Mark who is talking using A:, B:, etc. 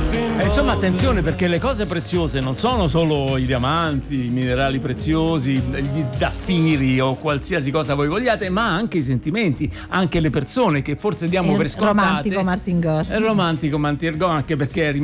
A: Insomma, attenzione, perché le cose preziose non sono solo i diamanti, i minerali preziosi, gli zaffiri o qualsiasi cosa voi vogliate, ma anche i sentimenti, anche le persone che forse diamo per scontate.
B: Romantico Martin Gore.
A: È romantico Martin Gore, anche perché